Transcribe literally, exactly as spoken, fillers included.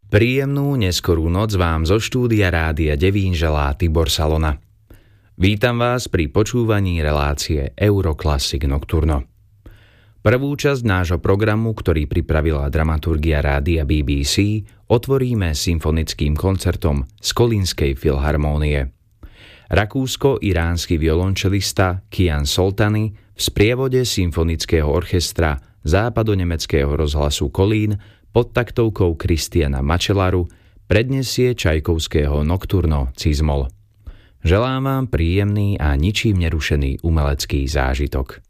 Príjemnú neskorú noc vám zo štúdia Rádia Devín želá Tibor Salona. Vítam vás pri počúvaní relácie Euroclassic Nocturno. Prvú časť nášho programu, ktorý pripravila dramaturgia Rádia bé bé cé, otvoríme symfonickým koncertom z Kolínskej filharmónie. Rakúsko-iránsky violončelista Kian Soltany v sprievode symfonického orchestra západonemeckého rozhlasu Kolín pod taktovkou Kristiana Mačelaru predniesie Čajkovského Nocturno Cizmol. Želám vám príjemný a ničím nerušený umelecký zážitok.